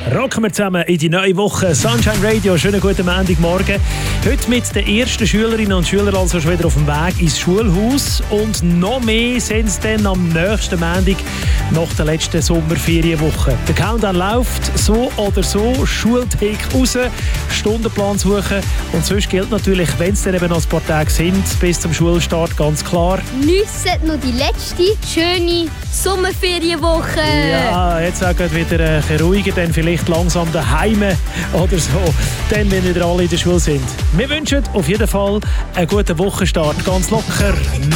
Rocken wir zusammen in die neue Woche. Sunshine Radio, schönen guten Montagmorgen. Heute mit den ersten Schülerinnen und Schülern also schon wieder auf dem Weg ins Schulhaus. Und noch mehr sind es dann am nächsten Montag nach der letzten Sommerferienwoche. Der Countdown läuft so oder so. Schultag raus, Stundenplan suchen. Und sonst gilt natürlich, wenn es dann eben noch ein paar Tage sind, bis zum Schulstart ganz klar. Geniessen noch die letzte schöne Sommerferienwoche. Ja, jetzt auch wieder ein bisschen ruhiger, dann vielleicht langsam daheim oder so, dann, wenn wieder alle in der Schule sind. Wir wünschen auf jeden Fall einen guten Wochenstart, ganz locker.